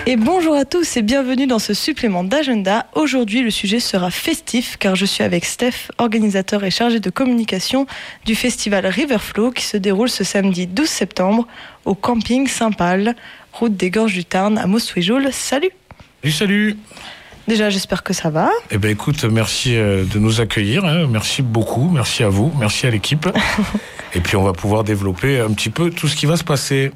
Et bonjour à tous et bienvenue dans ce supplément d'agenda. Aujourd'hui, le sujet sera festif car je suis avec Steph, organisateur et chargé de communication du festival Riverflow qui se déroule ce samedi 12 septembre au camping Saint-Pal, route des Gorges du Tarn à Mostouéjoul. Salut. Salut. Déjà, j'espère que ça va. Eh ben, écoute, merci de nous accueillir. Merci beaucoup. Merci à vous. Merci à l'équipe. Et puis, on va pouvoir développer un petit peu tout ce qui va se passer.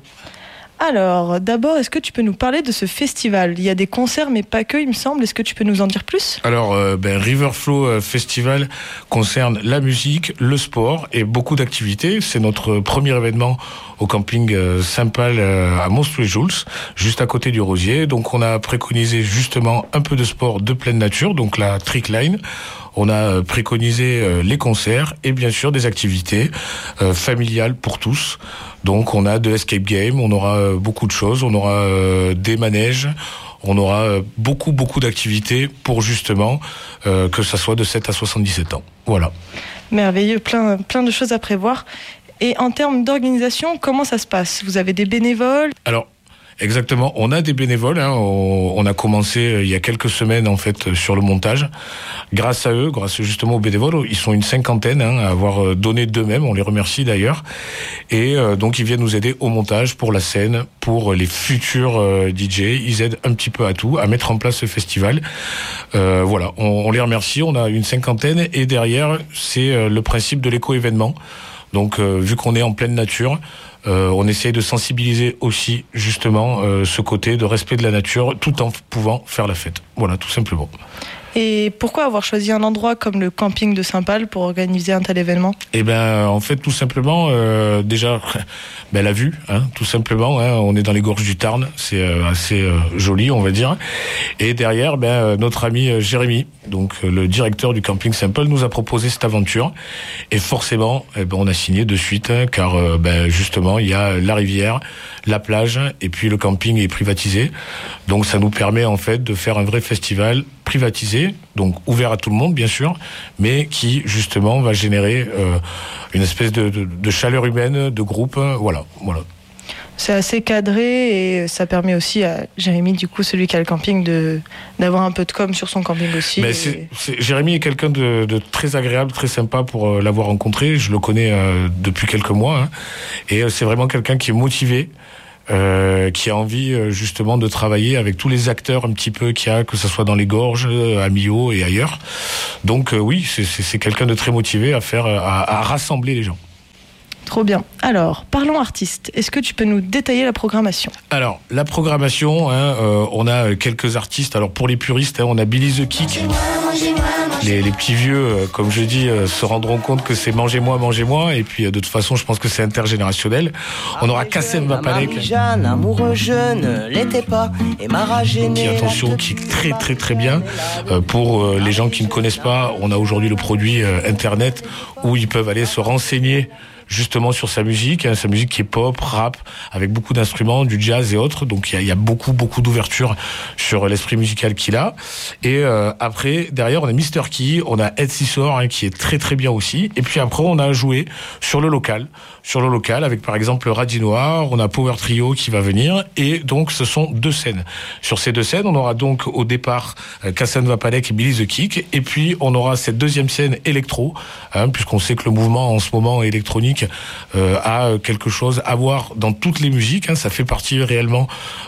Alors, d'abord, est-ce que tu peux nous parler de ce festival ? Il y a des concerts, mais pas que, il me semble. Est-ce que tu peux nous en dire plus ? Alors, Riverflow Festival concerne la musique, le sport et beaucoup d'activités. C'est notre premier événement au camping Saint-Pal à Mostouéjoul, juste à côté du Rosier. Donc, on a préconisé justement un peu de sport de pleine nature, donc la trickline. On a préconisé les concerts et bien sûr des activités familiales pour tous. Donc on a de escape game, on aura beaucoup de choses, on aura des manèges, on aura beaucoup d'activités pour justement que ça soit de 7 à 77 ans. Voilà. Merveilleux, plein de choses à prévoir. Et en termes d'organisation, comment ça se passe ? Vous avez des bénévoles ? Alors, exactement, on a des bénévoles, on a commencé il y a quelques semaines en fait sur le montage. Grâce à eux, grâce justement aux bénévoles, ils sont une cinquantaine à avoir donné d'eux-mêmes, on les remercie d'ailleurs. Et donc ils viennent nous aider au montage, pour la scène, pour les futurs DJ, ils aident un petit peu à tout, à mettre en place ce festival. Voilà, on les remercie, on a une cinquantaine et derrière c'est le principe de l'éco-événement. Donc vu qu'on est en pleine nature, on essaye de sensibiliser aussi justement ce côté de respect de la nature tout en pouvant faire la fête. Voilà, tout simplement. Et pourquoi avoir choisi un endroit comme le camping de Saint-Pal pour organiser un tel événement ? Eh ben, en fait, tout simplement, déjà, la vue, tout simplement. On est dans les gorges du Tarn, c'est assez joli, on va dire. Et derrière, notre ami Jérémy, donc le directeur du camping Saint-Pal, nous a proposé cette aventure. Et forcément, on a signé de suite, car justement, il y a la rivière, la plage, et puis le camping est privatisé. Donc, ça nous permet en fait de faire un vrai festival privatisé, donc ouvert à tout le monde bien sûr, mais qui justement va générer une espèce de chaleur humaine, de groupe, voilà. C'est assez cadré et ça permet aussi à Jérémy, du coup, celui qui a le camping, d'avoir un peu de com sur son camping aussi. Mais Jérémy est quelqu'un de très agréable, très sympa pour l'avoir rencontré. Je le connais depuis quelques mois, et c'est vraiment quelqu'un qui est motivé. Qui a envie justement de travailler avec tous les acteurs un petit peu qu'il y a, que ce soit dans les gorges, à Millau et ailleurs. Donc oui, c'est quelqu'un de très motivé à rassembler les gens. Trop bien. Alors, parlons artistes. Est-ce que tu peux nous détailler la programmation ? Alors, la programmation, on a quelques artistes. Alors, pour les puristes, on a Billy the Kick. Les petits vieux, comme je dis, se rendront compte que c'est mangez-moi. Et puis, de toute façon, je pense que c'est intergénérationnel. On aura Kassem Vapalek. Amoureux jeune, l'était pas, et qui, attention, qui est très, très, très bien. Pour les gens qui ne connaissent pas, on a aujourd'hui le produit Internet où ils peuvent aller se renseigner justement sur sa musique qui est pop, rap, avec beaucoup d'instruments, du jazz et autres. Donc il y a beaucoup d'ouverture sur l'esprit musical qu'il a. Et après, derrière, on a Mr. Key, on a Ed Sissor, qui est très très bien aussi. Et puis après, on a joué sur le local avec par exemple Radis Noir, on a Power Trio qui va venir. Et donc ce sont 2 scènes. Sur ces 2 scènes, on aura donc au départ Kassem Vapalek et Billy the Kick. Et puis on aura cette deuxième scène électro, puisqu'on sait que le mouvement en ce moment électronique a quelque chose à voir dans toutes les musiques. Ça fait partie réellement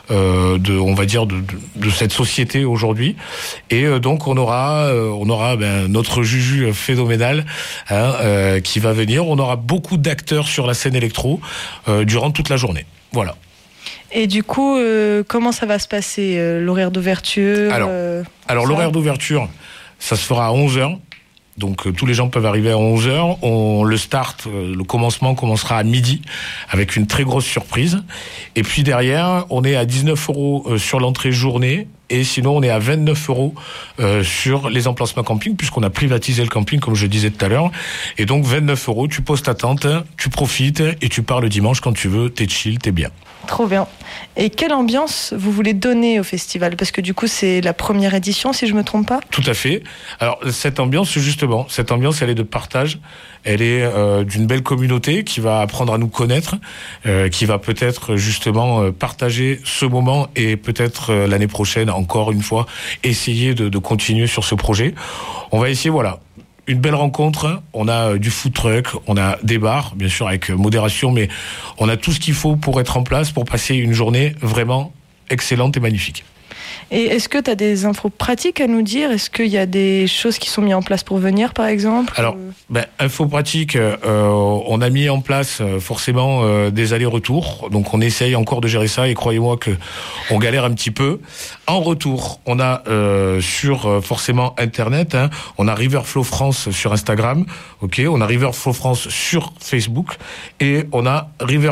de cette société aujourd'hui. Et donc on aura notre Juju phénoménal qui va venir. On aura beaucoup d'acteurs sur la scène électro durant toute la journée. Voilà. Et du coup, comment ça va se passer, l'horaire d'ouverture Alors l'horaire d'ouverture, ça se fera à 11h. Donc tous les gens peuvent arriver à 11h. Le commencement commencera à midi avec une très grosse surprise. Et puis derrière, on est à 19 € sur l'entrée journée et sinon on est à 29 € sur les emplacements camping, puisqu'on a privatisé le camping comme je disais tout à l'heure, et donc 29 €, tu poses ta tente, tu profites et tu pars le dimanche quand tu veux, t'es chill, t'es bien. Trop bien. Et quelle ambiance vous voulez donner au festival? Parce que du coup, c'est la première édition, si je me trompe pas. Tout à fait. Alors, cette ambiance, justement, elle est de partage. Elle est d'une belle communauté qui va apprendre à nous connaître, qui va peut-être justement partager ce moment et peut-être l'année prochaine, encore une fois, essayer de continuer sur ce projet. On va essayer, voilà, une belle rencontre. On a du food truck, on a des bars, bien sûr avec modération, mais on a tout ce qu'il faut pour être en place, pour passer une journée vraiment excellente et magnifique. Et est-ce que tu as des infos pratiques à nous dire? Est-ce qu'il y a des choses qui sont mises en place pour venir, par exemple? Alors, infos pratiques, on a mis en place forcément des allers-retours. Donc, on essaye encore de gérer ça et croyez-moi que on galère un petit peu. En retour, on a sur forcément Internet, on a Riverflow France sur Instagram, ok, on a Riverflow France sur Facebook et on a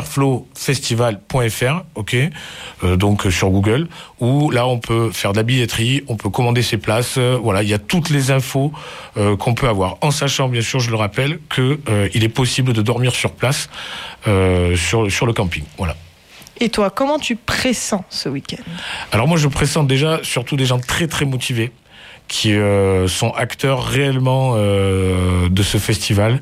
riverflowfestival.fr, ok, donc sur Google, où là on peut faire de la billetterie, on peut commander ses places, voilà, il y a toutes les infos qu'on peut avoir, en sachant bien sûr, je le rappelle, que il est possible de dormir sur place sur le camping, voilà. Et toi, comment tu pressens ce week-end? Alors moi, je pressens déjà surtout des gens très très motivés qui sont acteurs réellement de ce festival.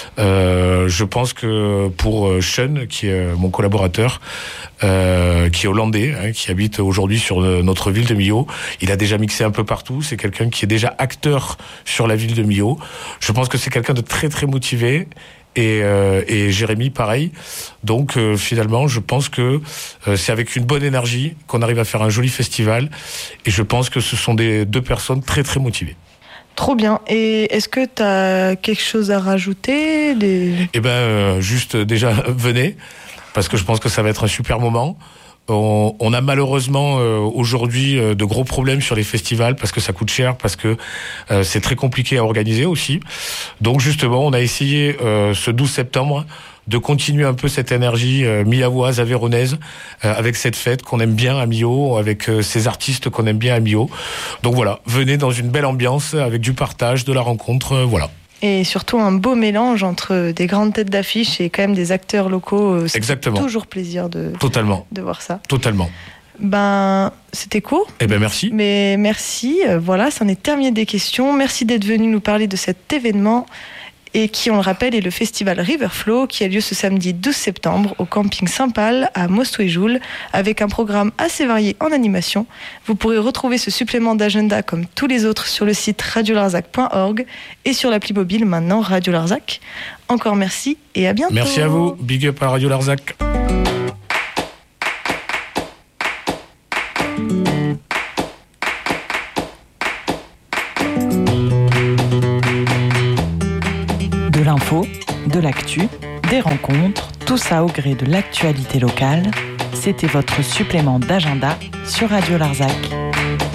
Je pense que pour Sean, qui est mon collaborateur, qui est hollandais, qui habite aujourd'hui sur notre ville de Millau, il a déjà mixé un peu partout. C'est quelqu'un qui est déjà acteur sur la ville de Millau. Je pense que c'est quelqu'un de très très motivé. Et Jérémy, pareil. Donc finalement, je pense que c'est avec une bonne énergie qu'on arrive à faire un joli festival. Et je pense que ce sont deux personnes très très motivées. Trop bien. Et est-ce que tu as quelque chose à rajouter? Eh ben, juste déjà, venez, parce que je pense que ça va être un super moment. On a malheureusement aujourd'hui de gros problèmes sur les festivals parce que ça coûte cher, parce que c'est très compliqué à organiser aussi. Donc justement, on a essayé ce 12 septembre de continuer un peu cette énergie millau-avoise, aveyronnaise, avec cette fête qu'on aime bien à Millau, avec ces artistes qu'on aime bien à Millau. Donc voilà, venez dans une belle ambiance, avec du partage, de la rencontre, voilà. Et surtout un beau mélange entre des grandes têtes d'affiche et quand même des acteurs locaux. Exactement. C'est toujours plaisir de voir ça. Totalement. C'était court. Eh ben merci. Mais merci. Voilà, ça en est terminé des questions. Merci d'être venu nous parler de cet événement et qui, on le rappelle, est le festival Riverflow qui a lieu ce samedi 12 septembre au camping Saint-Pal à Mostouéjoul avec un programme assez varié en animation. Vous pourrez retrouver ce supplément d'agenda comme tous les autres sur le site radiolarzac.org et sur l'appli mobile maintenant Radio Larzac. Encore merci et à bientôt. Merci à vous. Big up à Radio Larzac. De l'info, de l'actu, des rencontres, tout ça au gré de l'actualité locale. C'était votre supplément d'agenda sur Radio Larzac.